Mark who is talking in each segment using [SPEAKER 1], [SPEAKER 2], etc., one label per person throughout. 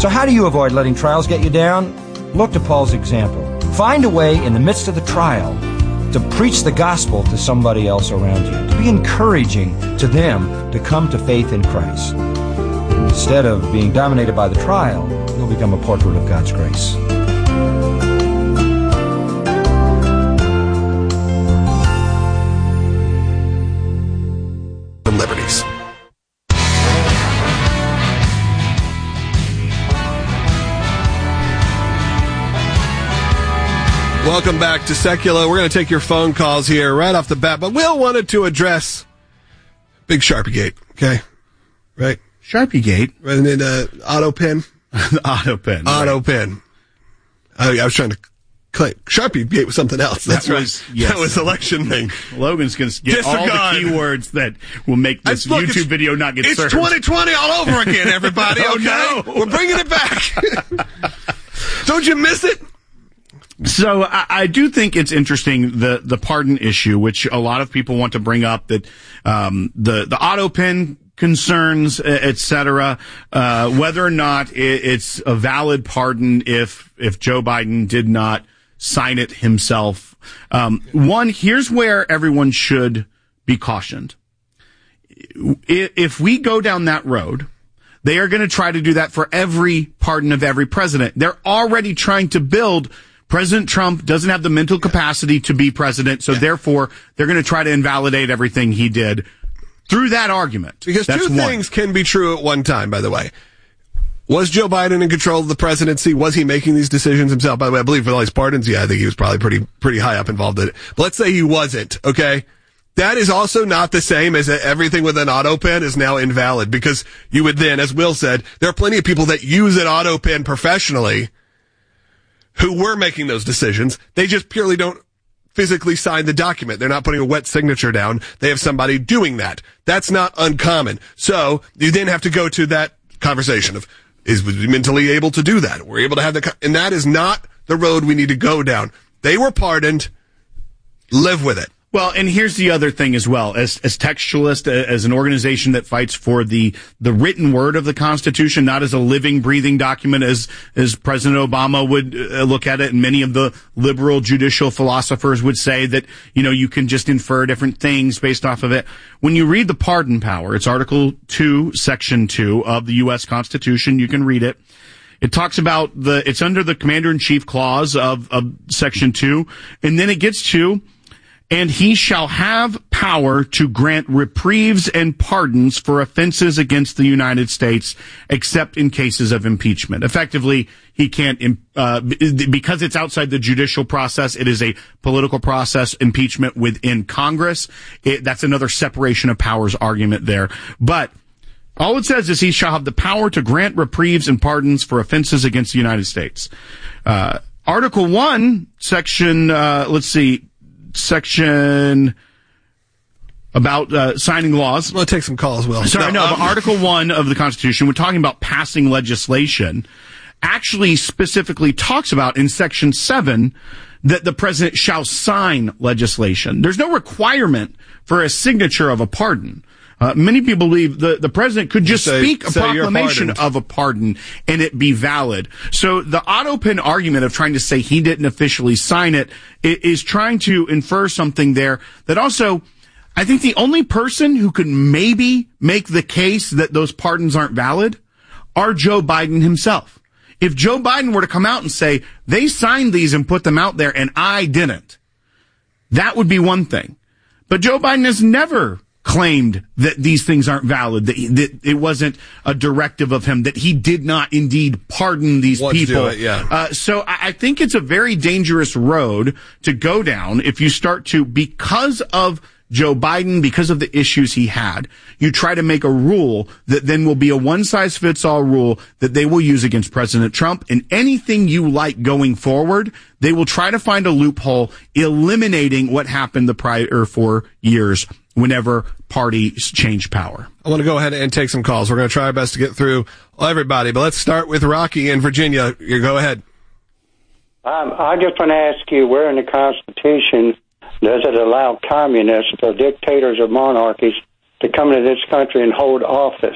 [SPEAKER 1] So how do you avoid letting trials get you down? Look to Paul's example. Find a way in the midst of the trial to preach the gospel to somebody else around you, to be encouraging to them to come to faith in Christ. Instead of being dominated by the trial, you'll become a portrait of God's grace.
[SPEAKER 2] Liberties. Welcome back to Secular. We're going to take your phone calls here right off the bat, but Will wanted to address Big Sharpiegate, okay? Right?
[SPEAKER 3] Sharpiegate?
[SPEAKER 2] Right, and then AutoPen.
[SPEAKER 3] The AutoPen.
[SPEAKER 2] AutoPen. I was trying to claim Sharpiegate was something else. That's right. Yes. That was election thing.
[SPEAKER 3] Logan's going to get all the keywords that will make this YouTube video not get served.
[SPEAKER 2] It's 2020 all over again, everybody, okay?
[SPEAKER 3] No.
[SPEAKER 2] We're bringing it back. Don't you miss it?
[SPEAKER 3] So I do think it's interesting, the pardon issue, which a lot of people want to bring up, that the AutoPen concerns, et cetera, whether or not it's a valid pardon if Joe Biden did not sign it himself. One, here's where everyone should be cautioned. If we go down that road, they are going to try to do that for every pardon of every president. They're already trying to build. President Trump doesn't have the mental capacity to be president, so therefore they're going to try to invalidate everything he did through that argument.
[SPEAKER 2] Because two things can be true at one time, by the way. Was Joe Biden in control of the presidency? Was he making these decisions himself? By the way, I believe with all these pardons, I think he was probably pretty high up involved in it. But let's say he wasn't, okay? That is also not the same as everything with an AutoPen is now invalid, because you would then, as Will said, there are plenty of people that use an AutoPen professionally who were making those decisions. They just purely don't physically sign the document. They're not putting a wet signature down. They have somebody doing that. That's not uncommon. So you then have to go to that conversation of, is we mentally able to do that? We're able to have and that is not the road we need to go down. They were pardoned. Live with it.
[SPEAKER 3] Well, and here's the other thing as well. As textualist, as an organization that fights for the written word of the Constitution, not as a living, breathing document as President Obama would look at it, and many of the liberal judicial philosophers would say that, you can just infer different things based off of it. When you read the pardon power, it's Article 2, Section 2 of the U.S. Constitution. You can read it. It talks about it's under the Commander-in-Chief clause of Section 2, and then it gets to, and he shall have power to grant reprieves and pardons for offenses against the United States, except in cases of impeachment. Effectively, he can't, because it's outside the judicial process, it is a political process, impeachment within Congress. That's another separation of powers argument there. But all it says is he shall have the power to grant reprieves and pardons for offenses against the United States. Article 1, section, section about signing laws.
[SPEAKER 2] We'll take some calls, Will.
[SPEAKER 3] But Article 1 of the Constitution, we're talking about passing legislation, actually specifically talks about in Section 7 that the president shall sign legislation. There's no requirement for a signature of a pardon. Many people believe the president could just speak a proclamation of a pardon and it be valid. So the AutoPen argument of trying to say he didn't officially sign it is trying to infer something there that also, I think the only person who could maybe make the case that those pardons aren't valid are Joe Biden himself. If Joe Biden were to come out and say, they signed these and put them out there and I didn't, that would be one thing. But Joe Biden has never claimed that these things aren't valid, that it wasn't a directive of him, that he did not indeed pardon these people. So I think it's a very dangerous road to go down if you start to, because of Joe Biden, because of the issues he had, you try to make a rule that then will be a one-size-fits-all rule that they will use against President Trump, and anything you like going forward, they will try to find a loophole, eliminating what happened the prior 4 years whenever parties change power.
[SPEAKER 2] I want to go ahead and take some calls. We're going to try our best to get through everybody, but let's start with Rocky in Virginia. You go ahead.
[SPEAKER 4] I just want to ask you, where in the Constitution does it allow communists or dictators or monarchies to come into this country and hold office?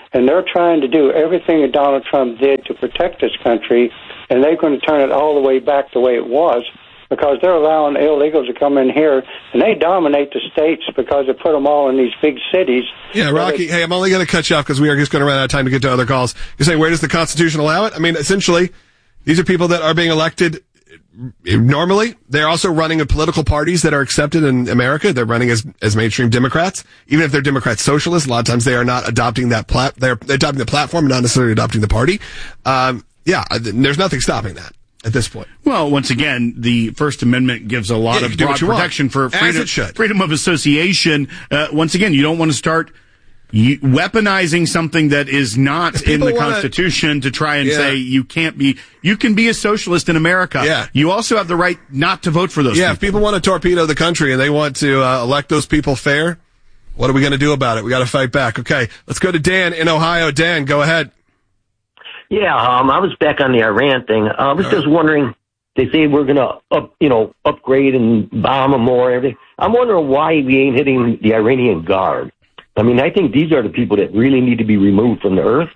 [SPEAKER 4] and they're trying to do everything that Donald Trump did to protect this country, and they're going to turn it all the way back the way it was, because they're allowing illegals to come in here, and they dominate the states because they put them all in these big cities.
[SPEAKER 2] Yeah, Rocky, hey, I'm only going to cut you off because we are just going to run out of time to get to other calls. You're saying, where does the Constitution allow it? I mean, essentially, these are people that are being elected normally. They're also running in political parties that are accepted in America. They're running as mainstream Democrats. Even if they're Democrat socialists, a lot of times they are not adopting that they're adopting the platform, not necessarily adopting the party. There's nothing stopping that at this point.
[SPEAKER 3] Well, once again, the First Amendment gives a lot of broad protection for freedom of association. Once again, you don't want to start weaponizing something that is not in the Constitution to try and say you can be a socialist in America.
[SPEAKER 2] Yeah.
[SPEAKER 3] You also have the right not to vote for those people.
[SPEAKER 2] If people want to torpedo the country and they want to elect those people fair, what are we going to do about it? We got to fight back. Okay, let's go to Dan in Ohio. Dan, go ahead.
[SPEAKER 5] Yeah, I was back on the Iran thing. I was just wondering, they say we're going to upgrade and bomb them more, everything. I'm wondering why we ain't hitting the Iranian Guard. I mean, I think these are the people that really need to be removed from the earth.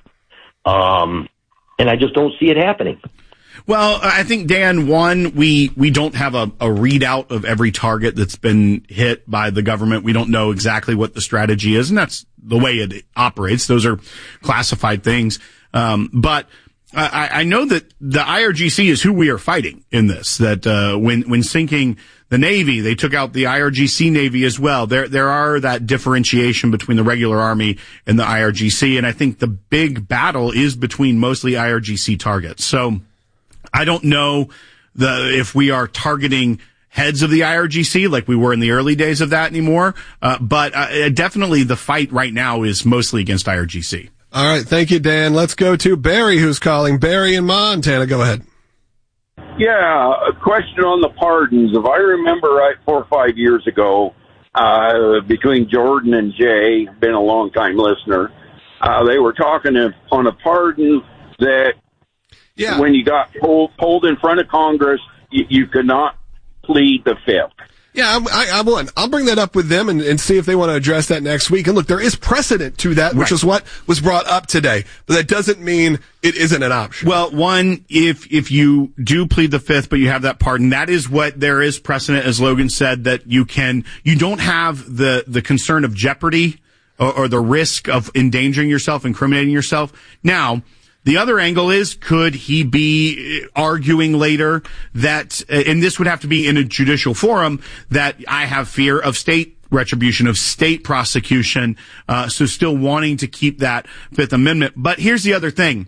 [SPEAKER 5] And I just don't see it happening.
[SPEAKER 3] Well, I think, Dan, one, we don't have a readout of every target that's been hit by the government. We don't know exactly what the strategy is, and that's the way it operates. Those are classified things. But I know that the IRGC is who we are fighting in this, that when sinking the Navy, they took out the IRGC Navy as well. There are that differentiation between the regular Army and the IRGC, and I think the big battle is between mostly IRGC targets. So I don't know if we are targeting heads of the IRGC like we were in the early days of that anymore, but definitely the fight right now is mostly against IRGC.
[SPEAKER 2] All right, thank you, Dan. Let's go to Barry, who's calling. Barry in Montana, go ahead.
[SPEAKER 6] Yeah, a question on the pardons. If I remember right, 4 or 5 years ago, between Jordan and Jay, been a long-time listener, they were talking on a pardon that when you got pulled in front of Congress, you could not plead the fifth.
[SPEAKER 2] Yeah, I'll bring that up with them and see if they want to address that next week. And look, there is precedent to that, which is what was brought up today. But that doesn't mean it isn't an option.
[SPEAKER 3] Well, one, if you do plead the fifth, but you have that pardon, that is what there is precedent, as Logan said, that you don't have the concern of jeopardy or the risk of endangering yourself, incriminating yourself. Now, the other angle is, could he be arguing later that, and this would have to be in a judicial forum, that I have fear of state retribution, of state prosecution, so still wanting to keep that Fifth Amendment. But here's the other thing.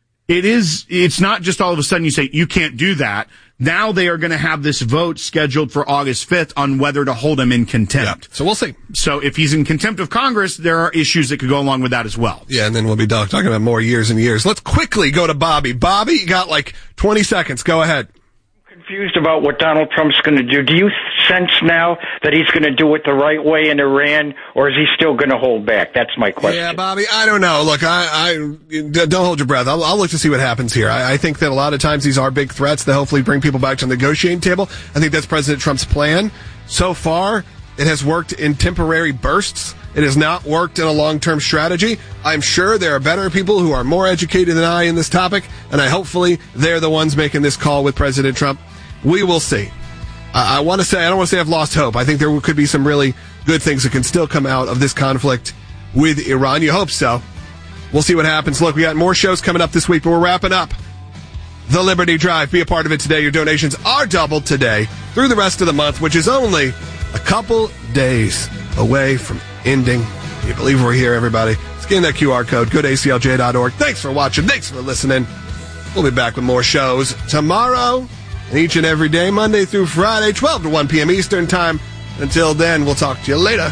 [SPEAKER 3] It's not just all of a sudden you say, you can't do that. Now they are going to have this vote scheduled for August 5th on whether to hold him in contempt.
[SPEAKER 2] Yeah, so we'll see.
[SPEAKER 3] So if he's in contempt of Congress, there are issues that could go along with that as well.
[SPEAKER 2] Yeah, and then we'll be talking about more years and years. Let's quickly go to Bobby. Bobby, you got like 20 seconds. Go ahead.
[SPEAKER 7] Confused about what Donald Trump's going to do. Do you sense now that he's going to do it the right way in Iran, or is he still going to hold back? That's my question.
[SPEAKER 2] Yeah, Bobby, I don't know. Look, I don't hold your breath. I'll look to see what happens here. I think that a lot of times these are big threats that hopefully bring people back to the negotiating table. I think that's President Trump's plan. So far, it has worked in temporary bursts. It has not worked in a long-term strategy. I'm sure there are better people who are more educated than I in this topic, and hopefully they're the ones making this call with President Trump. We will see. I don't want to say I've lost hope. I think there could be some really good things that can still come out of this conflict with Iran. You hope so. We'll see what happens. Look, we got more shows coming up this week, but we're wrapping up the Liberty Drive. Be a part of it today. Your donations are doubled today through the rest of the month, which is only a couple days away from ending. Can you believe we're here, everybody? Scan that QR code. Go to aclj.org. Thanks for watching. Thanks for listening. We'll be back with more shows tomorrow and each and every day, Monday through Friday, 12 to 1 p.m. Eastern Time. Until then, we'll talk to you later.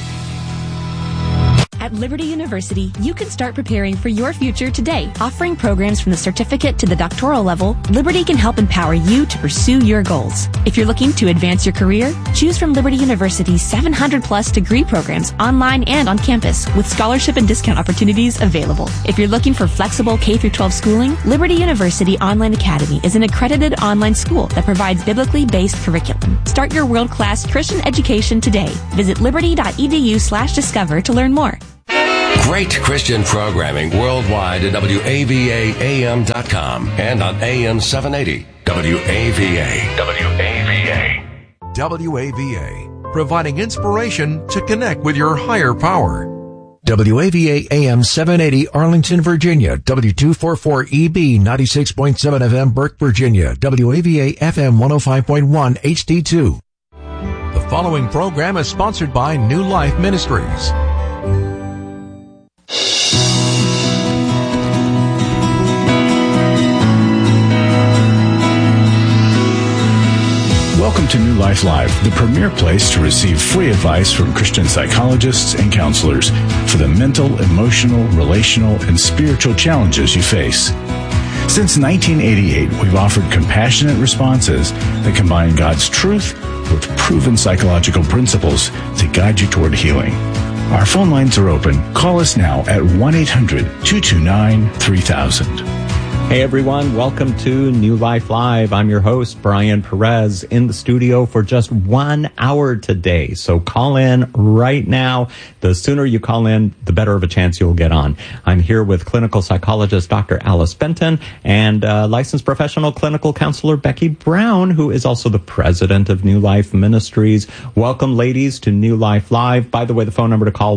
[SPEAKER 8] At Liberty University, you can start preparing for your future today. Offering programs from the certificate to the doctoral level, Liberty can help empower you to pursue your goals. If you're looking to advance your career, choose from Liberty University's 700-plus degree programs online and on campus, with scholarship and discount opportunities available. If you're looking for flexible K-12 schooling, Liberty University Online Academy is an accredited online school that provides biblically based curriculum. Start your world-class Christian education today. Visit liberty.edu/discover to learn more.
[SPEAKER 9] Great Christian programming worldwide at WAVAAM.com and on AM 780. WAVA.
[SPEAKER 10] WAVA, providing inspiration to connect with your higher power.
[SPEAKER 1] WAVA AM 780 Arlington, Virginia. W244EB 96.7 FM Burke, Virginia. WAVA FM 105.1 HD2.
[SPEAKER 10] The following program is sponsored by New Life Ministries.
[SPEAKER 11] Welcome to New Life Live, the premier place to receive free advice from Christian psychologists and counselors for the mental, emotional, relational, and spiritual challenges you face. Since 1988, we've offered compassionate responses that combine God's truth with proven psychological principles to guide you toward healing. Our phone lines are open. Call us now at 1-800-229-3000.
[SPEAKER 12] Hey everyone, welcome to New Life Live. I'm your host, Brian Perez, in the studio for just 1 hour today. So call in right now. The sooner you call in, the better of a chance you'll get on. I'm here with clinical psychologist Dr. Alice Benton and licensed professional clinical counselor Becky Brown, who is also the president of New Life Ministries. Welcome, ladies, to New Life Live. By the way, the phone number to call,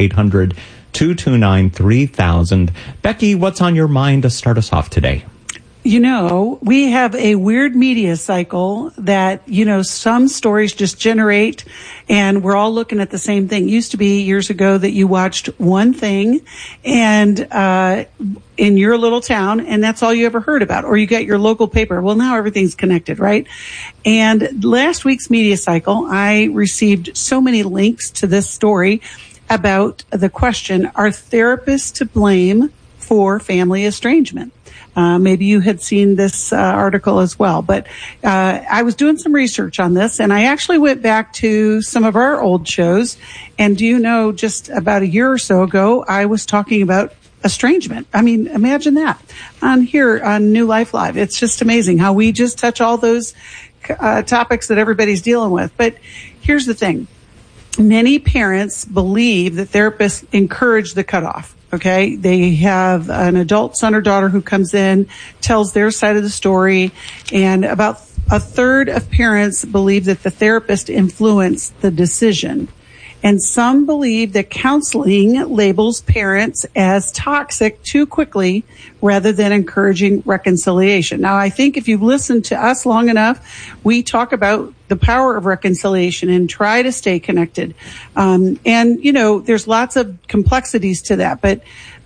[SPEAKER 12] 1-800-229-3000. Becky, what's on your mind to start us off today?
[SPEAKER 13] You know, we have a weird media cycle that, some stories just generate and we're all looking at the same thing. It used to be years ago that you watched one thing and, in your little town, and that's all you ever heard about, or you got your local paper. Well, now everything's connected, right? And last week's media cycle, I received so many links to this story about the question, are therapists to blame for family estrangement? Maybe you had seen this article as well, but I was doing some research on this, and I actually went back to some of our old shows. And do you know, just about a year or so ago, I was talking about estrangement. I mean, imagine that on here on New Life Live. It's just amazing how we just touch all those topics that everybody's dealing with. But here's the thing. Many parents believe that therapists encourage the cutoff. Okay. They have an adult son or daughter who comes in, tells their side of the story, and about a third of parents believe that the therapist influenced the decision. And some believe that counseling labels parents as toxic too quickly rather than encouraging reconciliation. Now, I think if you've listened to us long enough, we talk about the power of reconciliation and try to stay connected. And, there's lots of complexities to that, but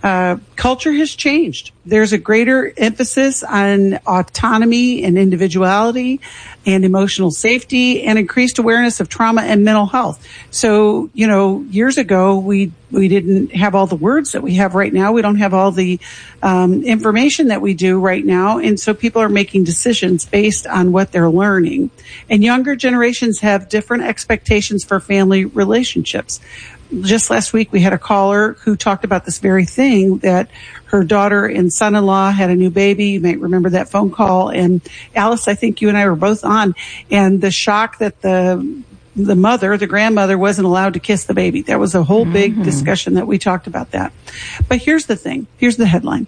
[SPEAKER 13] culture has changed. There's a greater emphasis on autonomy and individuality and emotional safety and increased awareness of trauma and mental health. So, years ago, we didn't have all the words that we have right now. We don't have all the information that we do right now. And so people are making decisions based on what they're learning. And younger generations have different expectations for family relationships. Just last week, we had a caller who talked about this very thing, that her daughter and son-in-law had a new baby. You might remember that phone call. And Alice, I think you and I were both on. And the shock that the grandmother wasn't allowed to kiss the baby. There was a whole big discussion that we talked about that. But here's the thing. Here's the headline.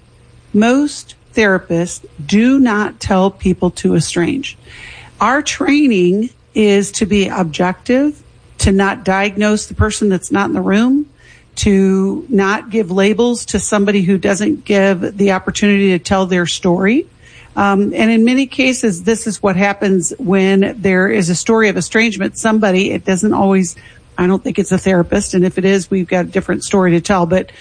[SPEAKER 13] Most therapists do not tell people to estrange. Our training is to be objective, to not diagnose the person that's not in the room, to not give labels to somebody who doesn't give the opportunity to tell their story. And in many cases, this is what happens when there is a story of estrangement. It doesn't always, I don't think it's a therapist. And if it is, we've got a different story to tell. But,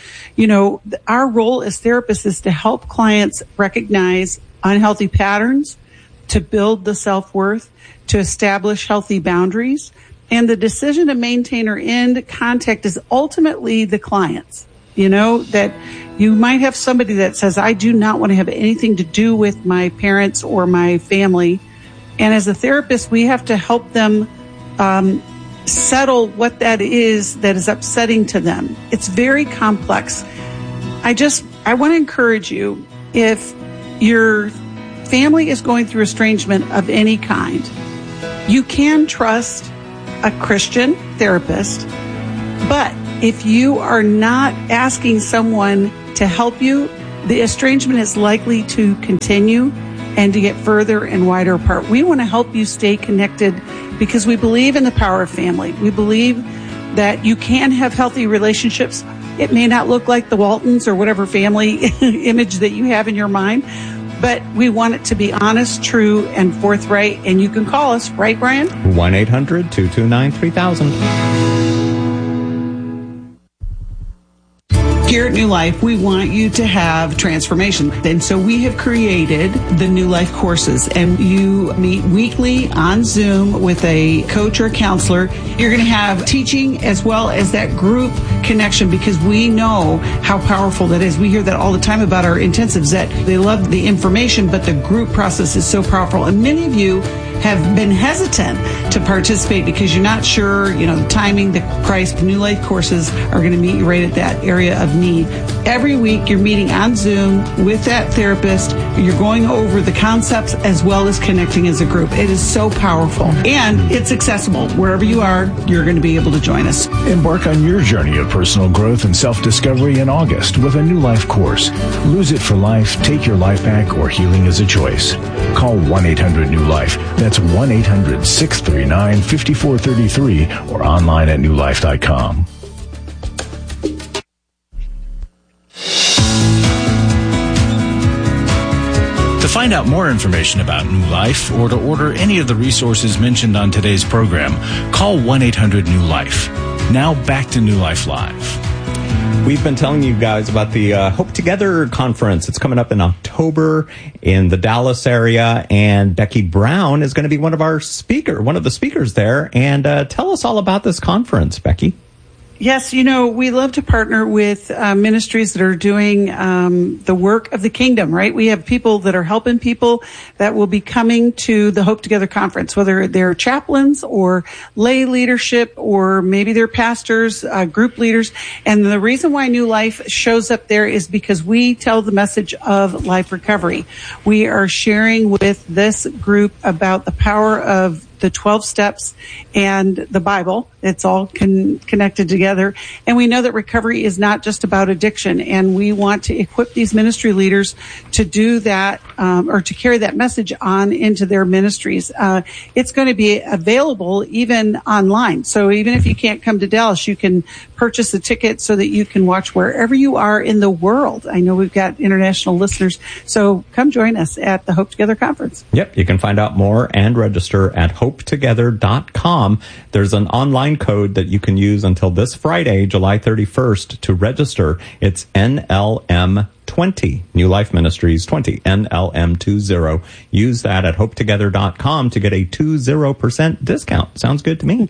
[SPEAKER 13] our role as therapists is to help clients recognize unhealthy patterns, to build the self-worth, to establish healthy boundaries. And the decision to maintain or end contact is ultimately the client's. That you might have somebody that says, I do not want to have anything to do with my parents or my family. And as a therapist, we have to help them settle what that is upsetting to them. It's very complex. I want to encourage you, if your family is going through estrangement of any kind, you can trust a Christian therapist, but if you are not asking someone to help you, the estrangement is likely to continue and to get further and wider apart. We want to help you stay connected because we believe in the power of family. We believe that you can have healthy relationships. It may not look like the Waltons or whatever family image that you have in your mind, but we want it to be honest, true, and forthright. And you can call us, right, Brian?
[SPEAKER 12] 1-800-229-3000.
[SPEAKER 13] Here at New Life, we want you to have transformation. And so we have created the New Life courses, and you meet weekly on Zoom with a coach or a counselor. You're going to have teaching as well as that group connection, because we know how powerful that is. We hear that all the time about our intensives, that they love the information, but the group process is so powerful. And many of you have been hesitant to participate because you're not sure, the timing, the price. New Life courses are going to meet you right at that area of need. Every week you're meeting on Zoom with that therapist. You're going over the concepts as well as connecting as a group. It is so powerful, and it's accessible. Wherever you are, you're going to be able to join us.
[SPEAKER 11] Embark on your journey of personal growth and self-discovery in August with a New Life course. Lose it for life, take your life back, or healing is a choice. Call 1-800-NEW-LIFE. That's 1-800-639-5433 or online at newlife.com.
[SPEAKER 14] To find out more information about New Life or to order any of the resources mentioned on today's program, call 1-800-NEW-LIFE. Now back to New Life Live.
[SPEAKER 12] We've been telling you guys about the Hope Together conference. It's coming up in October in the Dallas area, and Becky Brown is going to be one of the speakers there. And tell us all about this conference, Becky.
[SPEAKER 13] Yes, we love to partner with ministries that are doing the work of the kingdom, right? We have people that are helping people that will be coming to the Hope Together conference, whether they're chaplains or lay leadership, or maybe they're pastors, group leaders. And the reason why New Life shows up there is because we tell the message of life recovery. We are sharing with this group about the power of the 12 steps and the Bible. It's all connected together. And we know that recovery is not just about addiction. And we want to equip these ministry leaders to do that, or to carry that message on into their ministries. It's going to be available even online. So even if you can't come to Dallas, you can purchase a ticket so that you can watch wherever you are in the world. I know we've got international listeners. So come join us at the Hope Together conference.
[SPEAKER 12] Yep. You can find out more and register at hopetogether.com. There's an online code that you can use until this Friday, July 31st, to register. It's NLM20, New Life Ministries 20, NLM20. Use that at hopetogether.com to get a 20% discount. Sounds good to me.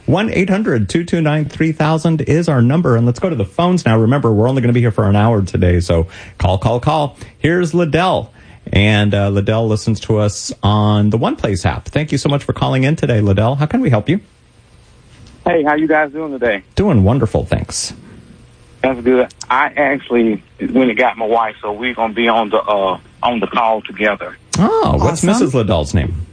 [SPEAKER 12] 1-800-229-3000 is our number. And let's go to the phones now. Remember, we're only going to be here for an hour today, so call. Here's Liddell. And Liddell listens to us on the One Place app. Thank you so much for calling in today, Liddell. How can we help you?
[SPEAKER 15] Hey, how you guys doing today?
[SPEAKER 12] Doing wonderful, thanks.
[SPEAKER 15] That's good. I actually went and got my wife, so we're gonna be on the call together.
[SPEAKER 12] Oh, what's Mrs. Liddell's name?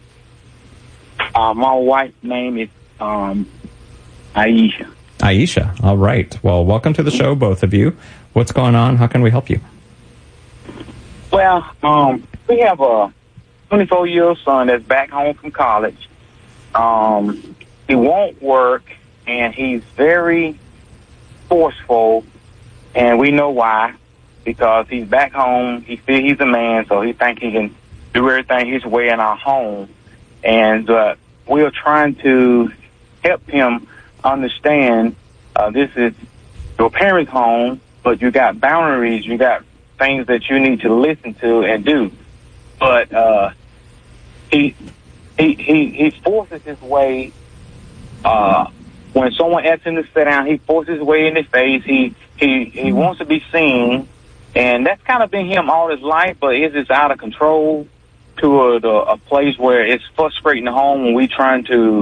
[SPEAKER 15] My wife's name is Aisha.
[SPEAKER 12] Aisha. All right. Well, welcome to the show, both of you. What's going on? How can we help you?
[SPEAKER 15] Well, we have a 24-year-old son that's back home from college. He won't work, and he's very forceful, and we know why. Because he's back home, he feels he's a man, so he thinks he can do everything his way in our home. And we're trying to help him understand this is your parents' home, but you got boundaries, you got things that you need to listen to and do. But he forces his way. When someone asks him to sit down, he forces his way in his face. He wants to be seen, and that's kind of been him all his life. But it's just out of control to a place where it's frustrating the home when we trying to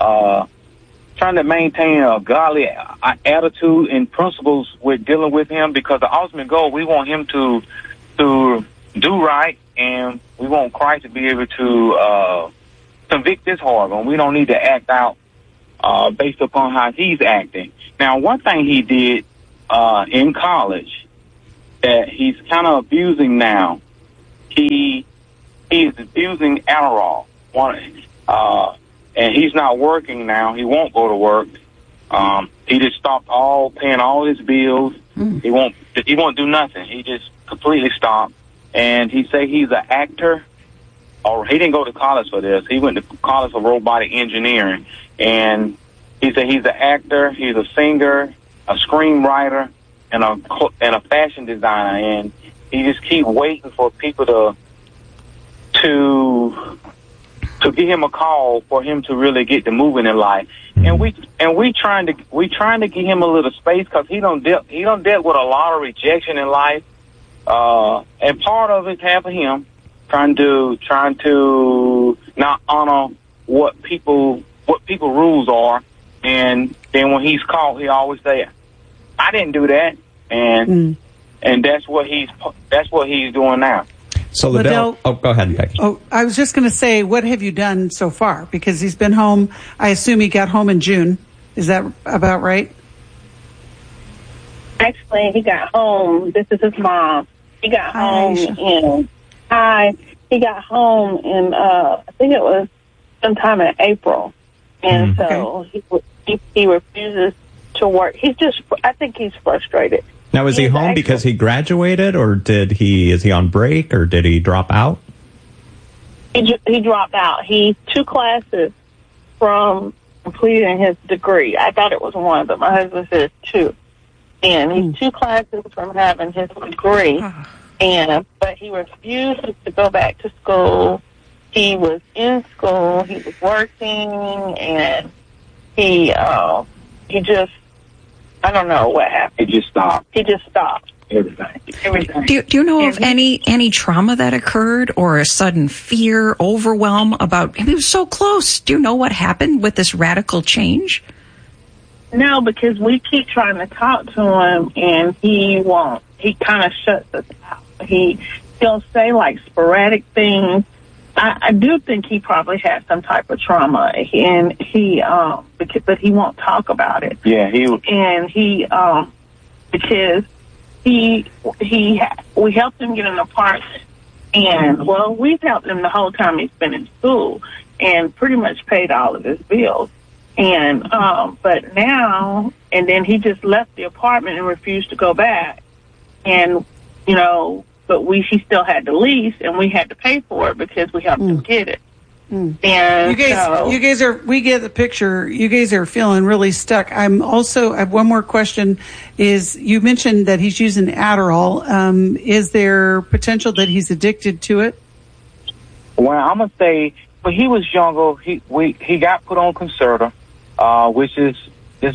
[SPEAKER 15] maintain a godly attitude and principles with dealing with him, because the ultimate goal, we want him to do right, and we want Christ to be able to convict this heart, and we don't need to act out based upon how he's acting. Now, one thing he did in college that he's kind of abusing now, he is abusing Adderall. And he's not working now. He won't go to work. He just stopped paying all his bills. He won't do nothing. He just completely stopped. And he say he's an actor. Or he didn't go to college for this. He went to college for robotic engineering. And he said he's an actor, he's a singer, a screenwriter, and a fashion designer. And he just keep waiting for people to give him a call for him to really get to moving in life. And we trying to give him a little space because he don't deal with a lot of rejection in life. And part of it's half of him trying to not honor what people rules are. And then when he's called, he always say, "I didn't do that," and that's what he's doing now.
[SPEAKER 12] So Liddell, go ahead, Becky.
[SPEAKER 13] Oh, I was just going to say, what have you done so far? Because he's been home. I assume he got home in June. Is that about right?
[SPEAKER 16] Actually, he got home. This is his mom. He got home in I think it was sometime in April, and so he refuses to work. I think he's frustrated.
[SPEAKER 12] Now, is he home because he graduated, or is he on break, or did he drop out?
[SPEAKER 16] He dropped out. He's 2 classes from completing his degree. I thought it was one of them. My husband said 2. And he's 2 classes from having his degree. But he refused to go back to school. He was in school. He was working, and he just, I don't know what happened.
[SPEAKER 15] He just stopped.
[SPEAKER 16] Everything.
[SPEAKER 17] Do you know of any trauma that occurred, or a sudden fear, overwhelm about, he was so close. Do you know what happened with this radical change?
[SPEAKER 16] No, because we keep trying to talk to him, and he won't. He kind of shuts us out. He'll say like sporadic things. I do think he probably had some type of trauma, and but he won't talk about it.
[SPEAKER 15] Yeah,
[SPEAKER 16] because we helped him get an apartment, and we've helped him the whole time he's been in school, and pretty much paid all of his bills. And but now, and then he just left the apartment and refused to go back, and but he still had the lease, and we had to pay for it because we helped him get it. And
[SPEAKER 13] we get the picture. You guys are feeling really stuck. I have one more question. Is you mentioned that he's using Adderall. Is there potential that he's addicted to it?
[SPEAKER 15] Well, I'm gonna say when he was younger, he got put on Concerta, which is it's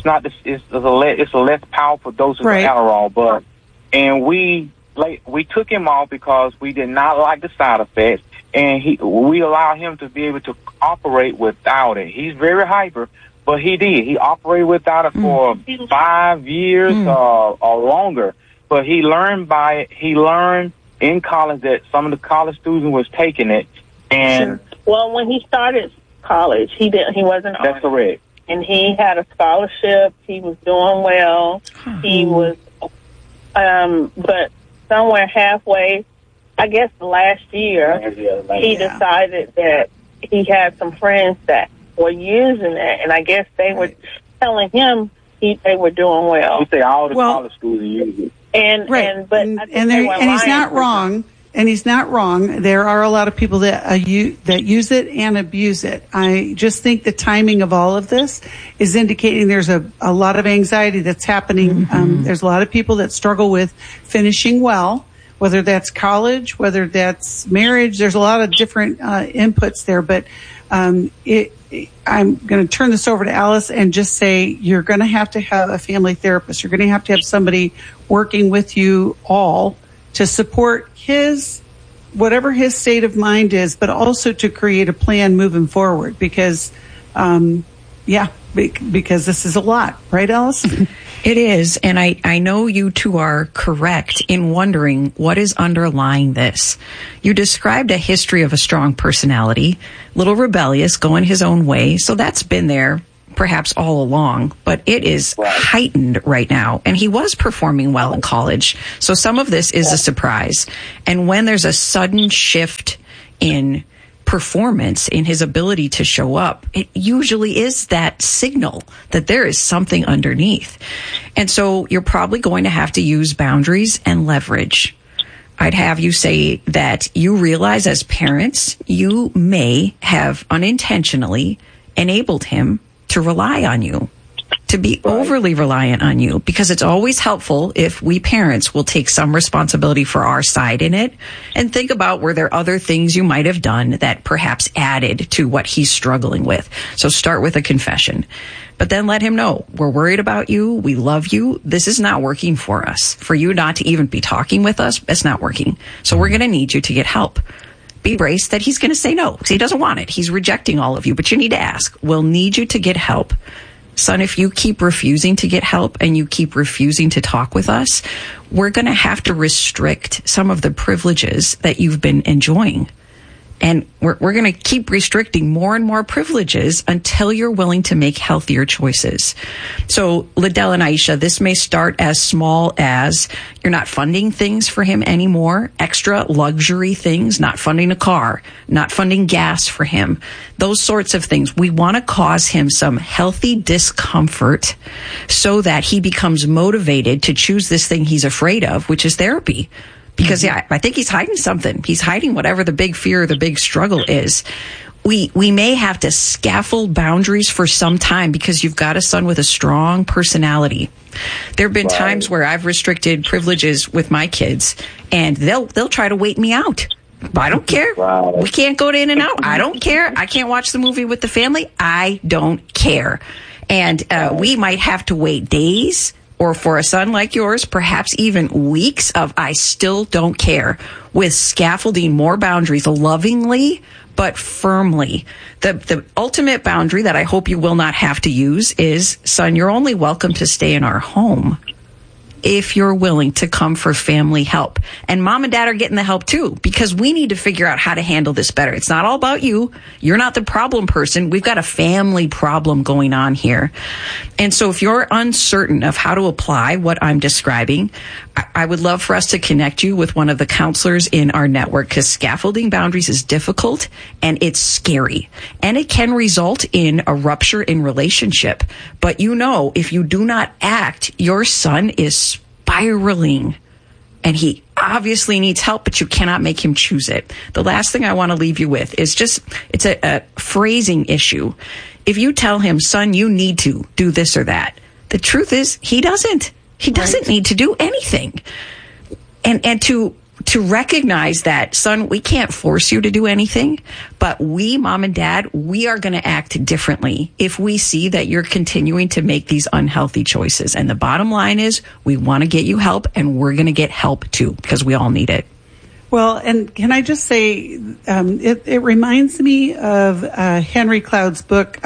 [SPEAKER 15] a less powerful dose of Adderall, and we took him off because we did not like the side effects. And we allow him to be able to operate without it. He's very hyper, but he did. He operated without it for 5 years or longer. But he learned by it. He learned in college that some of the college students was taking it. And
[SPEAKER 16] when he started college, he wasn't on.
[SPEAKER 15] That's correct.
[SPEAKER 16] And he had a scholarship. He was doing well. He was, but somewhere halfway, I guess last year, he decided that he had some friends that were using it, and I guess they were telling him they were doing well.
[SPEAKER 15] You say all the college schools use it.
[SPEAKER 13] And he's not wrong. And he's not wrong. There are a lot of people that use it and abuse it. I just think the timing of all of this is indicating there's a lot of anxiety that's happening. There's a lot of people that struggle with finishing well, whether that's college, whether that's marriage. There's a lot of different inputs there. But I'm going to turn this over to Alice and just say you're going to have a family therapist. You're going to have somebody working with you all to support whatever his state of mind is, but also to create a plan moving forward because this is a lot. Right, Alice?
[SPEAKER 17] It is, and I know you two are correct in wondering what is underlying this. You described a history of a strong personality, little rebellious, going his own way, so that's been there perhaps all along, but it is heightened right now. And he was performing well in college. So some of this is a surprise. And when there's a sudden shift in performance, in his ability to show up, it usually is that signal that there is something underneath. And so you're probably going to have to use boundaries and leverage. I'd have you say that you realize as parents, you may have unintentionally enabled him to rely on you, to be overly reliant on you, because it's always helpful if we parents will take some responsibility for our side in it and think about were there other things you might have done that perhaps added to what he's struggling with. So start with a confession, but then let him know we're worried about you. We love you. This is not working for us. For you not to even be talking with us, it's not working. So we're going to need you to get help. Be braced that he's going to say no because he doesn't want it. He's rejecting all of you, but you need to ask. We'll need you to get help. Son, if you keep refusing to get help and you keep refusing to talk with us, we're going to have to restrict some of the privileges that you've been enjoying. And we're going to keep restricting more and more privileges until you're willing to make healthier choices. So, Liddell and Aisha, this may start as small as you're not funding things for him anymore, extra luxury things, not funding a car, not funding gas for him, those sorts of things. We want to cause him some healthy discomfort so that he becomes motivated to choose this thing he's afraid of, which is therapy. Because, I think he's hiding something. He's hiding whatever the big fear or the big struggle is. We may have to scaffold boundaries for some time because you've got a son with a strong personality. There have been times where I've restricted privileges with my kids, and they'll try to wait me out. I don't care. We can't go to In-N-Out. I don't care. I can't watch the movie with the family. I don't care. And we might have to wait days, or for a son like yours, perhaps even weeks of I still don't care, with scaffolding more boundaries lovingly but firmly. The ultimate boundary that I hope you will not have to use is, son, you're only welcome to stay in our home if you're willing to come for family help. And mom and dad are getting the help too, because we need to figure out how to handle this better. It's not all about you. You're not the problem person. We've got a family problem going on here. And so if you're uncertain of how to apply what I'm describing, I would love for us to connect you with one of the counselors in our network, because scaffolding boundaries is difficult and it's scary, and it can result in a rupture in relationship. But if you do not act, your son is spiraling, and he obviously needs help, but you cannot make him choose it. The last thing I want to leave you with is it's a phrasing issue. If you tell him, son, you need to do this or that, the truth is he doesn't. He doesn't need to do anything. And to recognize that, son, we can't force you to do anything, but we, mom and dad, we are going to act differently if we see that you're continuing to make these unhealthy choices. And the bottom line is we want to get you help, and we're going to get help too, because we all need it.
[SPEAKER 13] Well, and can I just say, it reminds me of Henry Cloud's book,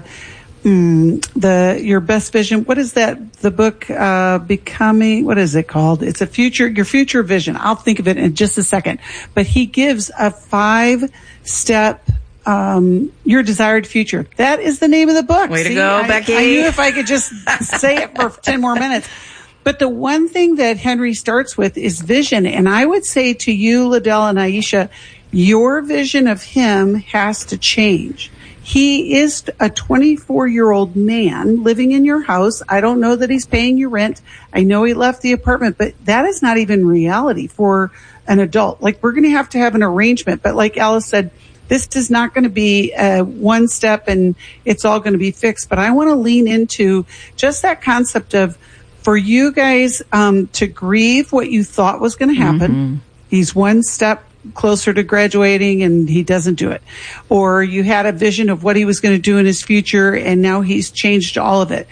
[SPEAKER 13] Your Best Vision. What is that? The book, Becoming, what is it called? It's your future vision. I'll think of it in just a second. But he gives a 5-step, your desired future. That is the name of the book.
[SPEAKER 17] Way to go, Becky.
[SPEAKER 13] I knew if I could just say it for 10 more minutes. But the one thing that Henry starts with is vision. And I would say to you, Liddell and Aisha, your vision of him has to change. He is a 24-year-old man living in your house. I don't know that he's paying you rent. I know he left the apartment, but that is not even reality for an adult. Like, we're going to have an arrangement. But like Alice said, this is not going to be one step and it's all going to be fixed. But I want to lean into just that concept of, for you guys to grieve what you thought was going to happen. Mm-hmm. He's one step closer to graduating and he doesn't do it. Or you had a vision of what he was going to do in his future and now he's changed all of it.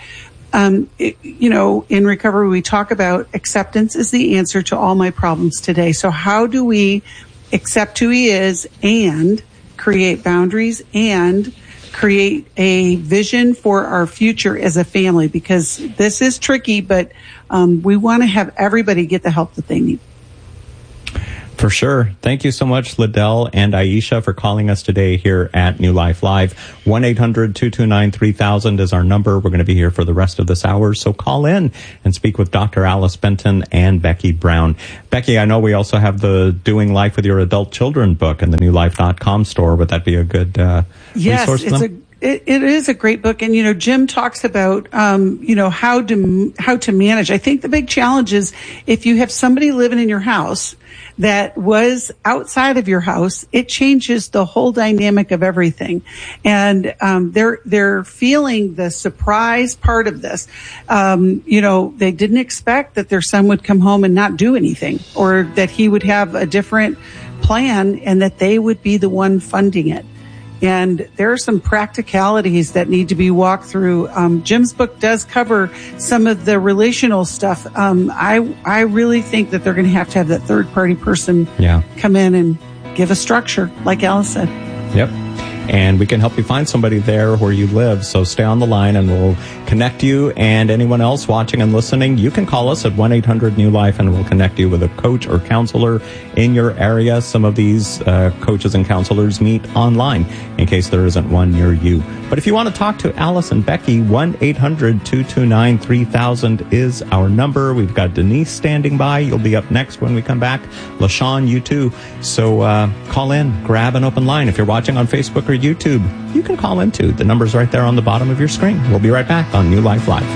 [SPEAKER 13] In recovery, we talk about acceptance is the answer to all my problems today. So how do we accept who he is and create boundaries and create a vision for our future as a family? Because this is tricky, but we want to have everybody get the help that they need.
[SPEAKER 12] For sure. Thank you so much, Liddell and Aisha, for calling us today here at New Life Live. 1-800-229-3000 is our number. We're going to be here for the rest of this hour, so call in and speak with Dr. Alice Benton and Becky Brown. Becky, I know we also have the Doing Life with Your Adult Children book in the newlife.com store. Would that be a good resource for them?
[SPEAKER 13] It is a great book. And, Jim talks about, how to manage. I think the big challenge is if you have somebody living in your house that was outside of your house, it changes the whole dynamic of everything. And, they're feeling the surprise part of this. They didn't expect that their son would come home and not do anything, or that he would have a different plan and that they would be the one funding it. And there are some practicalities that need to be walked through. Jim's book does cover some of the relational stuff. I really think that they're going to have that third-party person come in and give a structure, like Alice said.
[SPEAKER 12] Yep. And we can help you find somebody there where you live. So stay on the line and we'll connect you. And anyone else watching and listening, you can call us at 1-800-NEW-LIFE and we'll connect you with a coach or counselor in your area. Some of these coaches and counselors meet online in case there isn't one near you. But if you want to talk to Alice and Becky, 1-800-229-3000 is our number. We've got Denise standing by. You'll be up next when we come back. LaShawn, you too. So call in, grab an open line. If you're watching on Facebook or YouTube, you can call in too. The number's right there on the bottom of your screen. We'll be right back on New Life Live.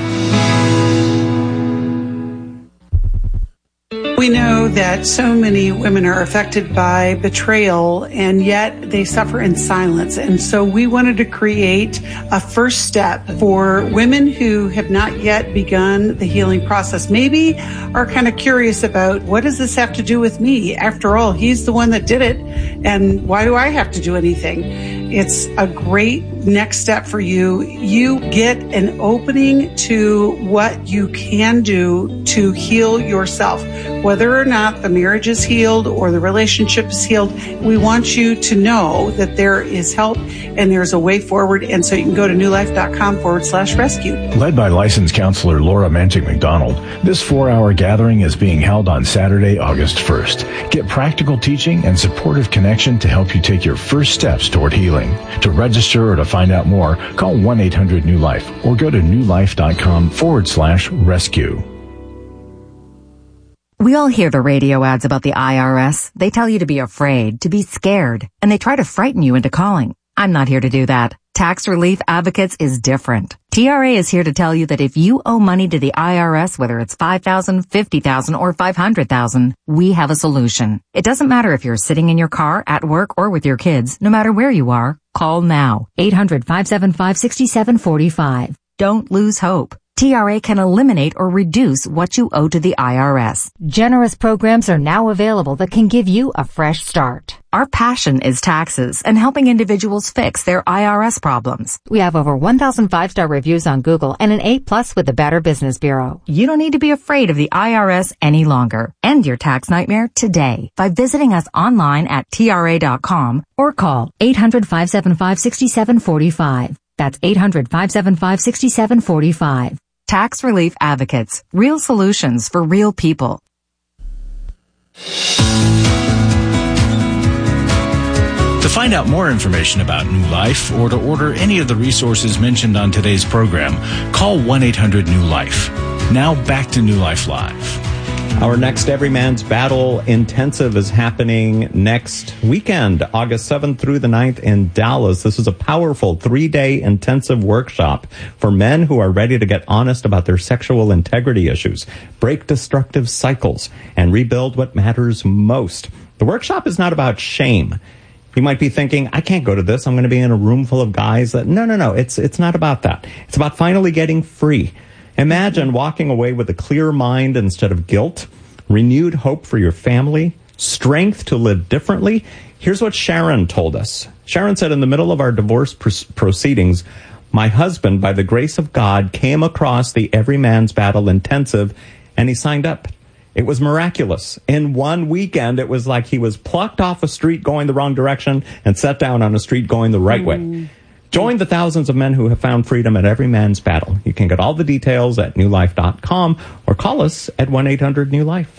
[SPEAKER 13] We know that so many women are affected by betrayal, and yet they suffer in silence. And so we wanted to create a first step for women who have not yet begun the healing process. Maybe are kind of curious about, what does this have to do with me? After all, he's the one that did it, and why do I have to do anything? It's a great next step for you. You get an opening to what you can do to heal yourself. Whether or not the marriage is healed or the relationship is healed, we want you to know that there is help and there's a way forward. And so you can go to newlife.com/rescue.
[SPEAKER 11] Led by licensed counselor Laura Mantic McDonald, this 4-hour gathering is being held on Saturday, August 1st. Get practical teaching and supportive connection to help you take your first steps toward healing. To register or to find out more, call 1-800-NEW-LIFE or go to newlife.com/rescue.
[SPEAKER 18] We all hear the radio ads about the IRS. They tell you to be afraid, to be scared, and they try to frighten you into calling. I'm not here to do that. Tax Relief Advocates is different. TRA is here to tell you that if you owe money to the IRS, whether it's $5,000, $50,000, or $500,000, we have a solution. It doesn't matter if you're sitting in your car, at work, or with your kids. No matter where you are, call now. 800-575-6745. Don't lose hope. TRA can eliminate or reduce what you owe to the IRS.
[SPEAKER 19] Generous programs are now available that can give you a fresh start.
[SPEAKER 18] Our passion is taxes and helping individuals fix their IRS problems.
[SPEAKER 19] We have over 1,000 5-star reviews on Google and an A+ with the Better Business Bureau.
[SPEAKER 18] You don't need to be afraid of the IRS any longer. End your tax nightmare today by visiting us online at TRA.com
[SPEAKER 19] or call 800-575-6745. That's 800-575-6745.
[SPEAKER 18] Tax Relief Advocates. Real solutions for real people.
[SPEAKER 14] To find out more information about New Life or to order any of the resources mentioned on today's program, call 1-800-NEW-LIFE. Now back to New Life Live.
[SPEAKER 12] Our next Every Man's Battle intensive is happening next weekend, August 7th through the 9th in Dallas. This is a powerful 3-day intensive workshop for men who are ready to get honest about their sexual integrity issues, break destructive cycles, and rebuild what matters most. The workshop is not about shame. You might be thinking, I can't go to this. I'm going to be in a room full of guys that... No. It's not about that. It's about finally getting free. Imagine walking away with a clear mind instead of guilt, renewed hope for your family, strength to live differently. Here's what Sharon told us. Sharon said, in the middle of our divorce proceedings, my husband, by the grace of God, came across the Every Man's Battle intensive, and he signed up. It was miraculous. In one weekend, it was like he was plucked off a street going the wrong direction and set down on a street going the right way. Join the thousands of men who have found freedom at Every Man's Battle. You can get all the details at newlife.com or call us at 1-800-NEW-LIFE.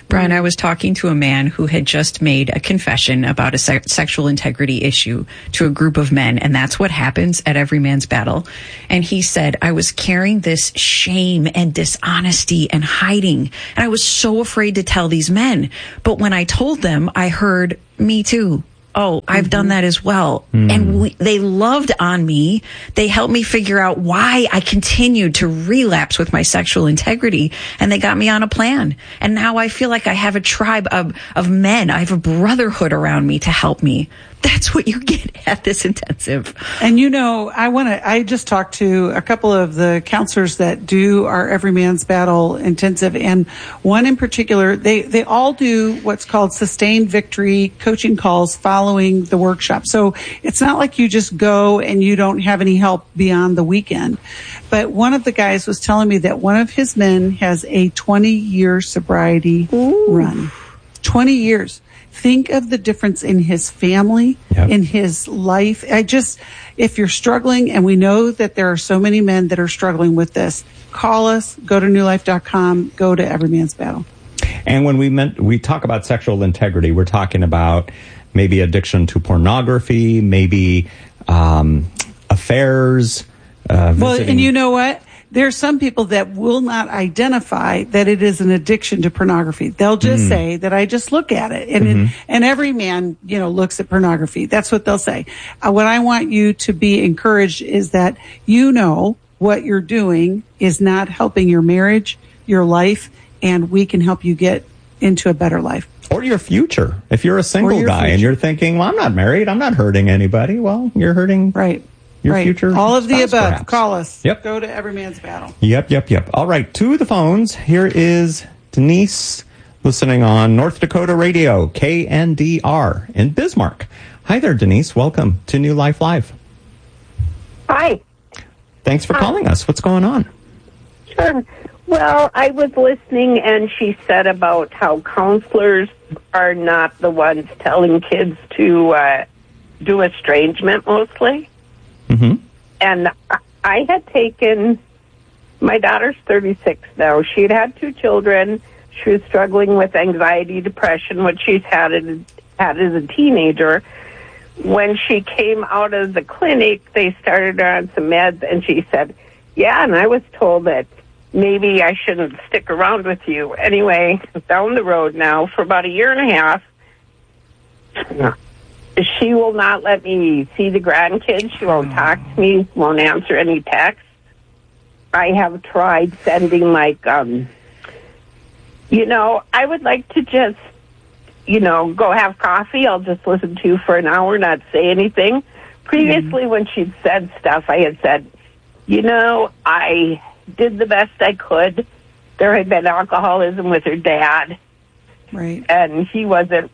[SPEAKER 17] Brian, I was talking to a man who had just made a confession about a sexual integrity issue to a group of men, and that's what happens at Every Man's Battle. And he said, I was carrying this shame and dishonesty and hiding, and I was so afraid to tell these men. But when I told them, I heard, me too. Oh, I've done that as well. And they loved on me. They helped me figure out why I continued to relapse with my sexual integrity. And they got me on a plan. And now I feel like I have a tribe of men. I have a brotherhood around me to help me. That's what you get at this intensive.
[SPEAKER 13] And I just talked to a couple of the counselors that do our Every Man's Battle intensive, and one in particular, they all do what's called sustained victory coaching calls following the workshop. So it's not like you just go and you don't have any help beyond the weekend. But one of the guys was telling me that one of his men has a 20-year sobriety run. 20 years. Think of the difference in his family, in his life. If you're struggling, and we know that there are so many men that are struggling with this, call us, go to newlife.com, go to Every Man's Battle.
[SPEAKER 12] And when we talk about sexual integrity, we're talking about maybe addiction to pornography, maybe affairs.
[SPEAKER 13] Well, and you know what? There's some people that will not identify that it is an addiction to pornography. They'll just say that I just look at it. And every man, looks at pornography. That's what they'll say. What I want you to be encouraged is that what you're doing is not helping your marriage, your life, and we can help you get into a better life.
[SPEAKER 12] Or your future. If you're a single guy and you're thinking, well, I'm not married, I'm not hurting anybody. Well, you're hurting. Your future.
[SPEAKER 13] All of the above.
[SPEAKER 12] Perhaps.
[SPEAKER 13] Call us.
[SPEAKER 12] Yep.
[SPEAKER 13] Go to Every Man's Battle.
[SPEAKER 12] Yep. All right. To the phones. Here is Denise listening on North Dakota Radio, KNDR in Bismarck. Hi there, Denise. Welcome to New Life Live.
[SPEAKER 20] Hi.
[SPEAKER 12] Thanks for calling us. What's going on?
[SPEAKER 20] Sure. Well, I was listening, and she said about how counselors are not the ones telling kids to do estrangement mostly. And I had taken, my daughter's 36 now. She had 2 children. She was struggling with anxiety, depression, which she's had as a teenager. When she came out of the clinic, they started her on some meds, and she said, yeah, and I was told that maybe I shouldn't stick around with you. Anyway, down the road now for about a year and a half, she will not let me see the grandkids. She won't talk to me, won't answer any texts. I have tried sending I would like to just, go have coffee. I'll just listen to you for an hour, not say anything. Previously, when she'd said stuff, I had said, I did the best I could. There had been alcoholism with her dad.
[SPEAKER 13] Right.
[SPEAKER 20] And he wasn't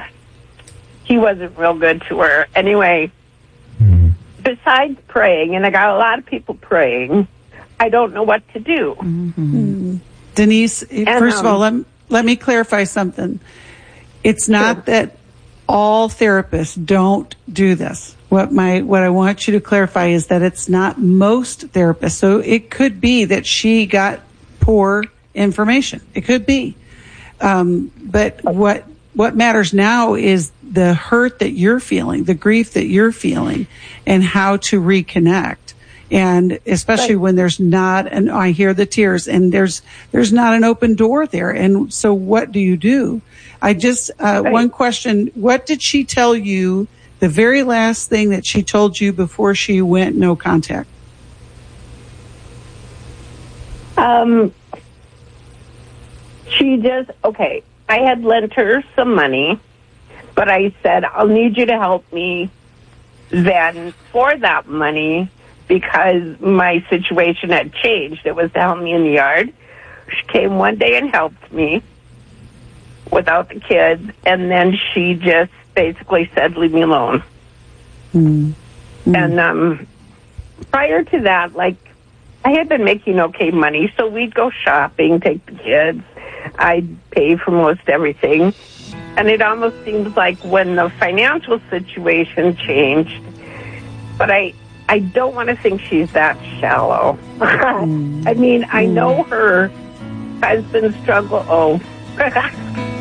[SPEAKER 20] real good to her. Anyway, besides praying, and I got a lot of people praying, I don't know what to do.
[SPEAKER 13] Denise, first of all, let me clarify something. It's not that all therapists don't do this. What I want you to clarify is that it's not most therapists. So it could be that she got poor information. It could be. But what matters now is the hurt that you're feeling, the grief that you're feeling, and how to reconnect. And especially when there's not, and I hear the tears, and there's not an open door there. And so what do you do? One question, what did she tell you, the very last thing that she told you before she went no contact?
[SPEAKER 20] I had lent her some money, but I said, I'll need you to help me then for that money because my situation had changed. It was to help me in the yard. She came one day and helped me without the kids, and then she just basically said, leave me alone. And prior to that, I had been making okay money, so we'd go shopping, take the kids. I'd pay for most everything. And it almost seems like when the financial situation changed, but I don't want to think she's that shallow. I mean, I know her husband struggle.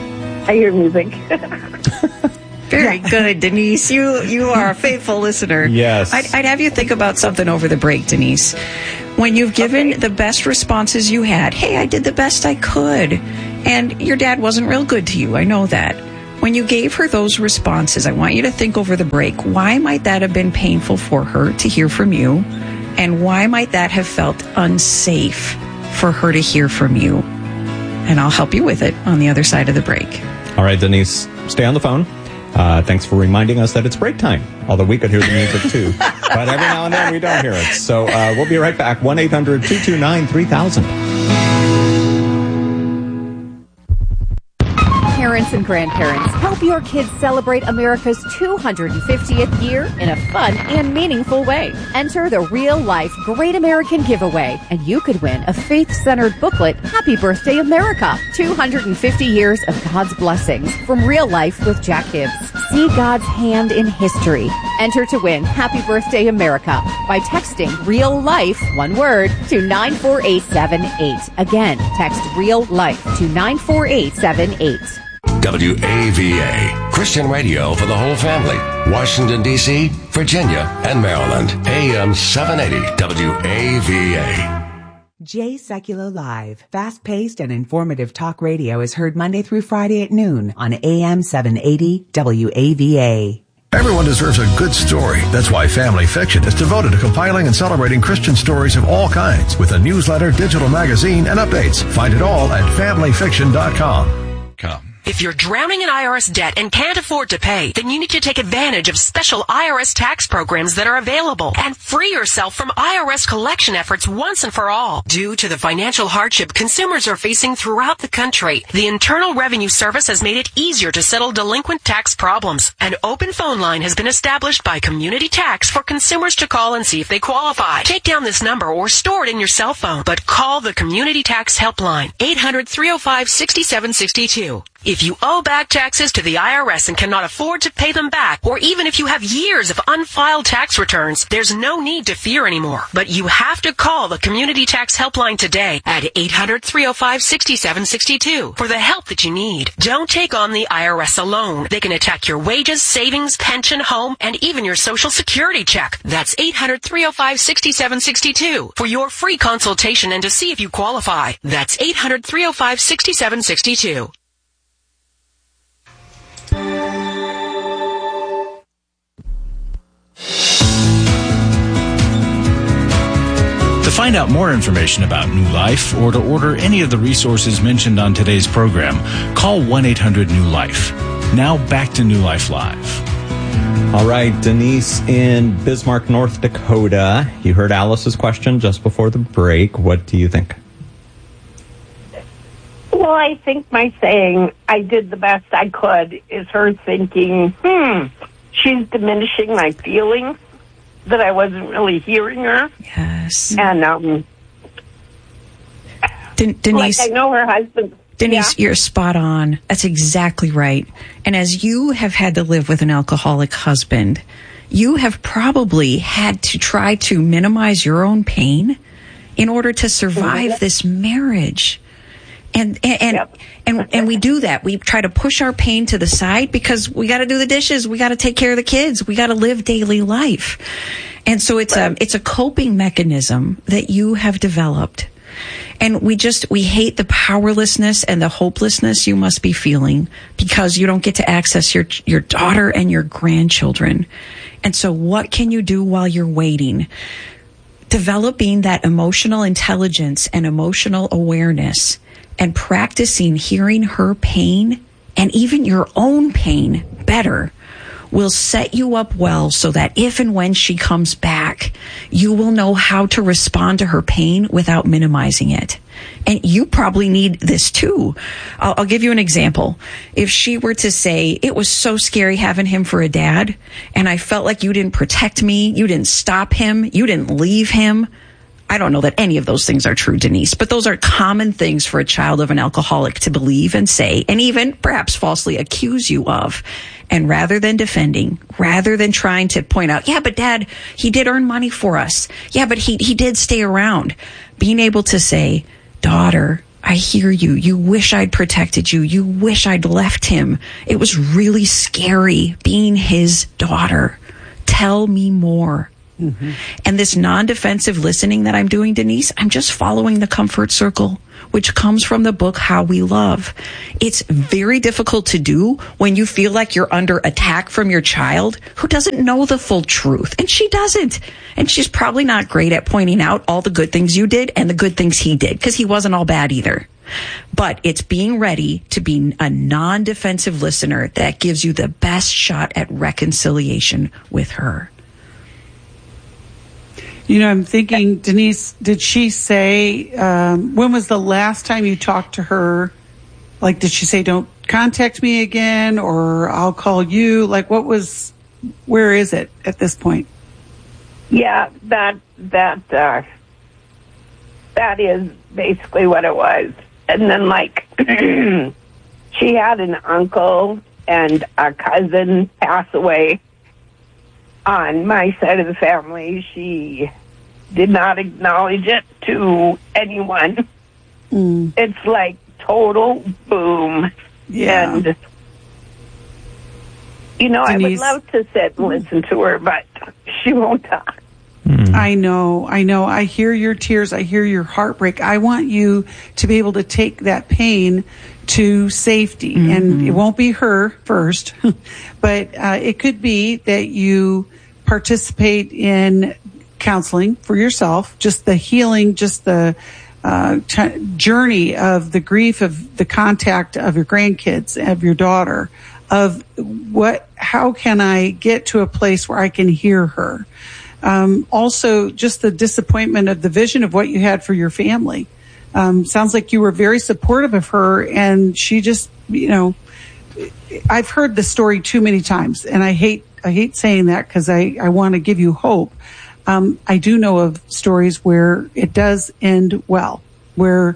[SPEAKER 20] I hear music.
[SPEAKER 17] Very good, Denise. You are a faithful listener.
[SPEAKER 12] Yes.
[SPEAKER 17] I'd have you think about something over the break, Denise. When you've given the best responses you had, hey, I did the best I could, and your dad wasn't real good to you, I know that. When you gave her those responses, I want you to think over the break, why might that have been painful for her to hear from you? And why might that have felt unsafe for her to hear from you? And I'll help you with it on the other side of the break.
[SPEAKER 12] All right, Denise, stay on the phone. Thanks for reminding us that it's break time, although we could hear the music too. But every now and then we don't hear it. So we'll be right back. 1-800-229-3000.
[SPEAKER 19] Parents and grandparents, help your kids celebrate America's 250th year in a fun and meaningful way. Enter the Real Life Great American Giveaway, and you could win a faith-centered booklet, Happy Birthday America, 250 years of God's blessings from Real Life with Jack Hibbs. See God's hand in history. Enter to win Happy Birthday America by texting Real Life, one word, to 94878. Again, text Real Life to 94878.
[SPEAKER 9] WAVA, Christian radio for the whole family. Washington, D.C., Virginia, and Maryland. AM 780 WAVA.
[SPEAKER 21] Jay Secular Live, fast-paced and informative talk radio is heard Monday through Friday at noon on AM 780 WAVA.
[SPEAKER 22] Everyone deserves a good story. That's why Family Fiction is devoted to compiling and celebrating Christian stories of all kinds with a newsletter, digital magazine, and updates. Find it all at familyfiction.com.
[SPEAKER 23] If you're drowning in IRS debt and can't afford to pay, then you need to take advantage of special IRS tax programs that are available and free yourself from IRS collection efforts once and for all. Due to the financial hardship consumers are facing throughout the country, the Internal Revenue Service has made it easier to settle delinquent tax problems. An open phone line has been established by Community Tax for consumers to call and see if they qualify. Take down this number or store it in your cell phone, but call the Community Tax Helpline, 800-305-6762. If you owe back taxes to the IRS and cannot afford to pay them back, or even if you have years of unfiled tax returns, there's no need to fear anymore. But you have to call the Community Tax Helpline today at 800-305-6762 for the help that you need. Don't take on the IRS alone. They can attack your wages, savings, pension, home, and even your Social Security check. That's 800-305-6762 for your free consultation and to see if you qualify. That's 800-305-6762.
[SPEAKER 14] To find out more information about New Life or to order any of the resources mentioned on today's program, call 1-800-NEW-LIFE. Now back to New Life Live.
[SPEAKER 12] All right, Denise in Bismarck, North Dakota. You heard Alice's question just before the break. What do you think?
[SPEAKER 20] Well, I think my saying, I did the best I could, is her thinking, she's diminishing my feelings, that I wasn't really hearing her.
[SPEAKER 17] Yes.
[SPEAKER 20] And,
[SPEAKER 17] Denise,
[SPEAKER 20] like I know her husband.
[SPEAKER 17] Denise, you're spot on. That's exactly right. And as you have had to live with an alcoholic husband, you have probably had to try to minimize your own pain in order to survive this marriage. And we do that. We try to push our pain to the side because we got to do the dishes. We got to take care of the kids. We got to live daily life. And so it's a coping mechanism that you have developed. And we hate the powerlessness and the hopelessness you must be feeling because you don't get to access your daughter and your grandchildren. And so what can you do while you're waiting? Developing that emotional intelligence and emotional awareness and practicing hearing her pain and even your own pain better will set you up well so that if and when she comes back, you will know how to respond to her pain without minimizing it. And you probably need this too. I'll give you an example. If she were to say, it was so scary having him for a dad, and I felt like you didn't protect me, you didn't stop him, you didn't leave him. I don't know that any of those things are true, Denise, but those are common things for a child of an alcoholic to believe and say, and even perhaps falsely accuse you of. And rather than defending, rather than trying to point out, yeah, but Dad, he did earn money for us. Yeah, but he did stay around. Being able to say, daughter, I hear you. You wish I'd protected you. You wish I'd left him. It was really scary being his daughter. Tell me more. Mm-hmm. And this non-defensive listening that I'm doing, Denise, I'm just following the comfort circle, which comes from the book How We Love. It's very difficult to do when you feel like you're under attack from your child who doesn't know the full truth. And she doesn't. And she's probably not great at pointing out all the good things you did and the good things he did, because he wasn't all bad either. But it's being ready to be a non-defensive listener that gives you the best shot at reconciliation with her.
[SPEAKER 13] You know, I'm thinking, Denise, did she say, when was the last time you talked to her? Like, did she say, don't contact me again, or I'll call you? Like, where is it at this point?
[SPEAKER 20] Yeah, that is basically what it was. And then, like, she had an uncle and a cousin pass away on my side of the family. She did not acknowledge it to anyone. It's like total boom.
[SPEAKER 13] Yeah.
[SPEAKER 20] And, you know, Denise, I would love to sit and listen to her, but she won't talk.
[SPEAKER 13] I know. I hear your tears. I hear your heartbreak. I want you to be able to take that pain to safety. Mm-hmm. And it won't be her first, but it could be that you participate in counseling for yourself, just the healing, just the journey of the grief of the contact of your grandkids, of your daughter, of how can I get to a place where I can hear her? Also, just the disappointment of the vision of what you had for your family. Sounds like you were very supportive of her, and she just, you know, I've heard the story too many times, and I hate saying that because I want to give you hope. I do know of stories where it does end well, where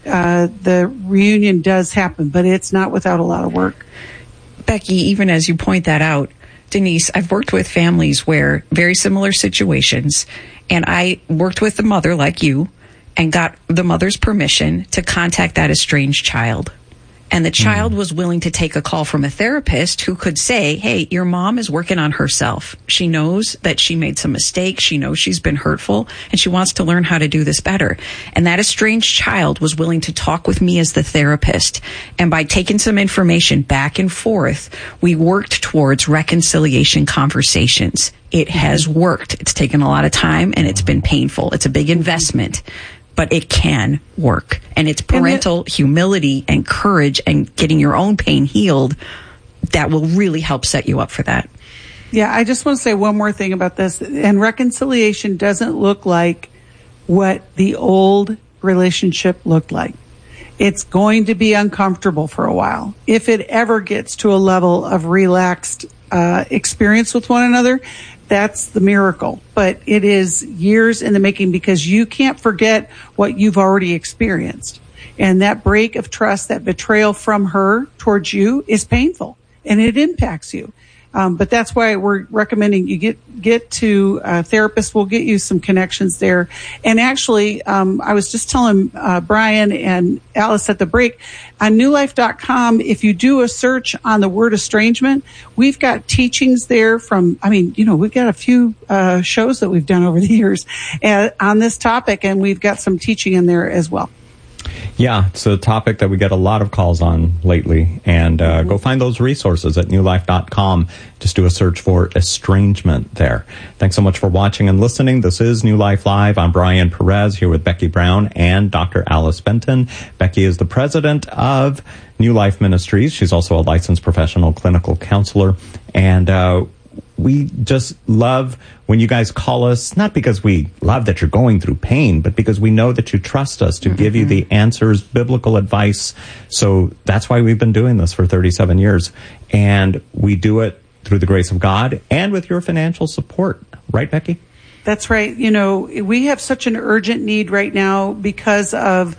[SPEAKER 13] the reunion does happen, but it's not without a lot of work.
[SPEAKER 17] Becky, even as you point that out, Denise, I've worked with families where very similar situations, and I worked with the mother like you and got the mother's permission to contact that estranged child. And the child was willing to take a call from a therapist who could say, hey, your mom is working on herself. She knows that she made some mistakes. She knows she's been hurtful, and she wants to learn how to do this better. And that estranged child was willing to talk with me as the therapist. And by taking some information back and forth, we worked towards reconciliation conversations. It has worked. It's taken a lot of time, and it's been painful. It's a big investment. But it can work. And it's parental humility and courage and getting your own pain healed that will really help set you up for that.
[SPEAKER 13] Yeah, I just want to say one more thing about this. And reconciliation doesn't look like what the old relationship looked like. It's going to be uncomfortable for a while. If it ever gets to a level of relaxed experience with one another, that's the miracle. But it is years in the making, because you can't forget what you've already experienced. And that break of trust, that betrayal from her towards you is painful, and it impacts you. But that's why we're recommending you get to a therapist. We'll get you some connections there. And actually, I was just telling Brian and Alice at the break, on newlife.com, if you do a search on the word estrangement, we've got teachings there from, we've got a few shows that we've done over the years on this topic, and we've got some teaching in there as well.
[SPEAKER 12] Yeah, it's a topic that we get a lot of calls on lately. And go find those resources at newlife.com. Just do a search for estrangement there. Thanks so much for watching and listening. This is New Life Live. I'm Brian Perez here with Becky Brown and Dr. Alice Benton. Becky is the president of New Life Ministries. She's also a licensed professional clinical counselor. And we just love when you guys call us, not because we love that you're going through pain, but because we know that you trust us to give you the answers, biblical advice. So that's why we've been doing this for 37 years. And we do it through the grace of God and with your financial support. Right, Becky?
[SPEAKER 13] That's right. We have such an urgent need right now because of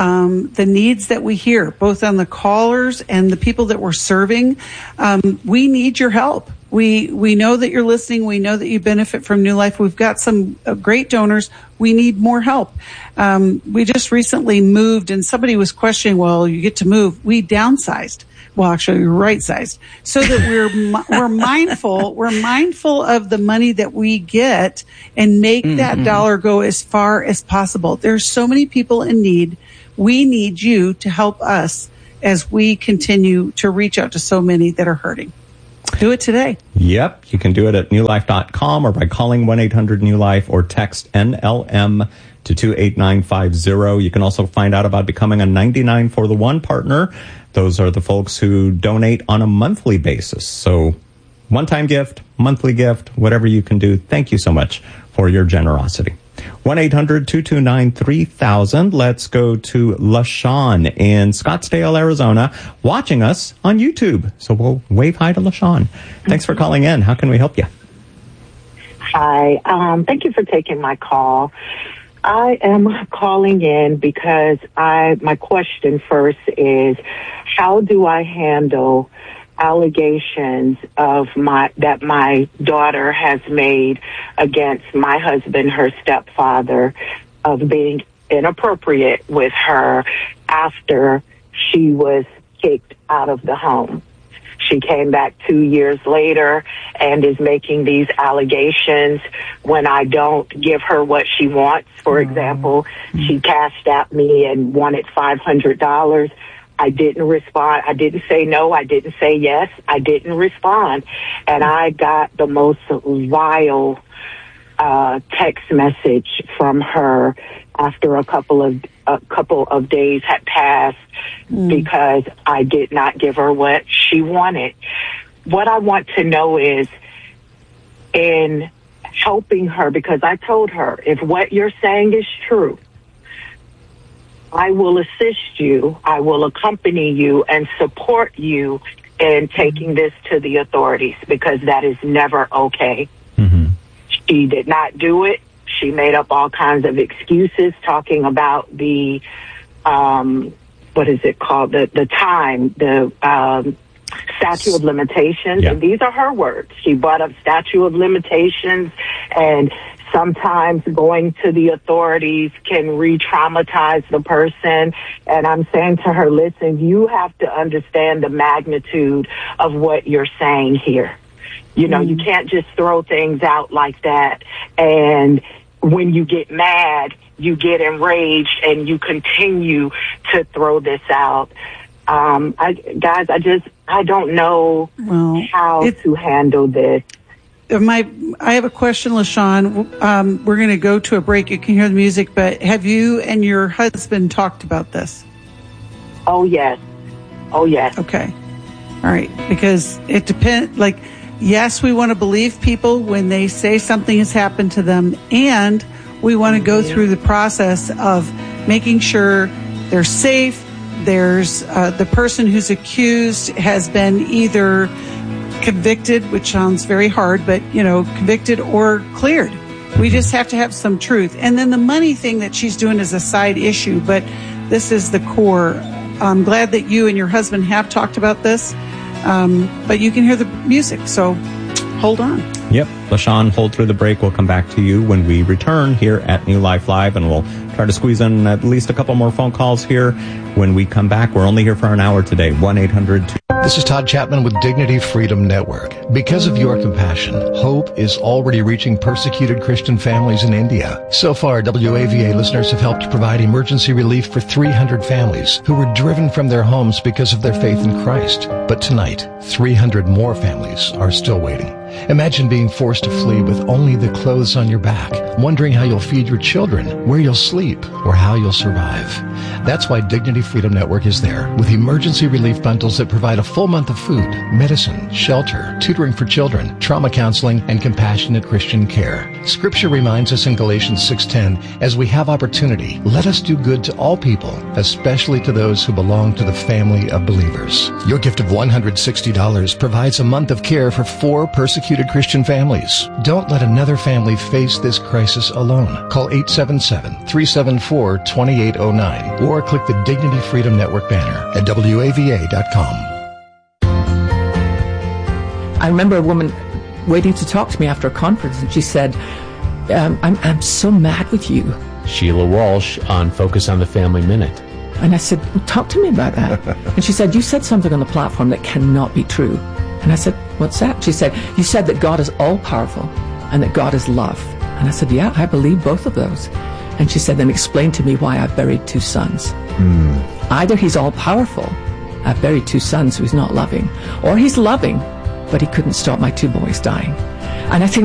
[SPEAKER 13] the needs that we hear, both on the callers and the people that we're serving. We need your help. We know that you're listening. We know that you benefit from New Life. We've got some great donors. We need more help. We just recently moved, and somebody was questioning, well, you get to move. We downsized. Well, actually, we're right-sized, so that we're mindful. We're mindful of the money that we get and make that dollar go as far as possible. There's so many people in need. We need you to help us as we continue to reach out to so many that are hurting. Do it today.
[SPEAKER 12] Yep. You can do it at newlife.com or by calling 1-800-NEW-LIFE or text NLM to 28950. You can also find out about becoming a 99 for the One partner. Those are the folks who donate on a monthly basis. So one-time gift, monthly gift, whatever you can do. Thank you so much for your generosity. 1-800-229-3000. Let's go to LaShawn in Scottsdale, Arizona, watching us on YouTube. So we'll wave hi to LaShawn. Thanks for calling in. How can we help you?
[SPEAKER 4] Hi. Thank you for taking my call. I am calling in because my question first is, how do I handle allegations that my daughter has made against my husband, her stepfather, of being inappropriate with her after she was kicked out of the home? She came back 2 years later and is making these allegations when I don't give her what she wants. For example, she cashed at me and wanted $500. I didn't respond. I didn't say no. I didn't say yes. I didn't respond. And I got the most vile text message from her after a couple of days had passed because I did not give her what she wanted. What I want to know is, in helping her, because I told her, if what you're saying is true, I will assist you, I will accompany you and support you in taking this to the authorities, because that is never okay. She did not do it. She made up all kinds of excuses, talking about the, what is it called? The time, the statute of limitations. Yeah. And these are her words. She brought up statute of limitations, and sometimes going to the authorities can re-traumatize the person. And I'm saying to her, listen, you have to understand the magnitude of what you're saying here. You know, you can't just throw things out like that. And when you get mad, you get enraged and you continue to throw this out. I don't know how to handle this.
[SPEAKER 13] I have a question, LaShawn. We're going to go to a break. You can hear the music, but have you and your husband talked about this?
[SPEAKER 4] Oh, yes.
[SPEAKER 13] Okay. All right. Because it depends, yes, we want to believe people when they say something has happened to them, and we want to go through the process of making sure they're safe. There's the person who's accused has been either convicted, which sounds very hard, but, convicted or cleared. We just have to have some truth. And then the money thing that she's doing is a side issue, but this is the core. I'm glad that you and your husband have talked about this. But you can hear the music, so hold on.
[SPEAKER 12] Yep. LaShawn, hold through the break. We'll come back to you when we return here at New Life Live, and we'll try to squeeze in at least a couple more phone calls here when we come back. We're only here for an hour today. 1-800-
[SPEAKER 22] This is Todd Chapman with Dignity Freedom Network. Because of your compassion, hope is already reaching persecuted Christian families in India. So far, WAVA listeners have helped provide emergency relief for 300 families who were driven from their homes because of their faith in Christ. But tonight, 300 more families are still waiting. Imagine being forced to flee with only the clothes on your back, wondering how you'll feed your children, where you'll sleep, or how you'll survive. That's why Dignity Freedom Network is there, with emergency relief bundles that provide a full month of food, medicine, shelter, tutoring for children, trauma counseling, and compassionate Christian care. Scripture reminds us in Galatians 6:10, as we have opportunity, let us do good to all people, especially to those who belong to the family of believers. Your gift of $160 provides a month of care for 4 persecuted Christian families. Don't let another family face this crisis alone. Call 877-374-2809 or click the Dignity Freedom Network banner at WAVA.com.
[SPEAKER 3] I remember a woman waiting to talk to me after a conference, and she said, I'm so mad with you.
[SPEAKER 5] Sheila Walsh on Focus on the Family Minute.
[SPEAKER 3] And I said, talk to me about that. And she said, you said something on the platform that cannot be true. And I said, what's that? She said, you said that God is all-powerful and that God is love. And I said, yeah, I believe both of those. And she said, then explain to me why I've buried 2 sons. Either he's all-powerful, I've buried 2 sons who he's not loving, or he's loving, but he couldn't stop my 2 boys dying. And I think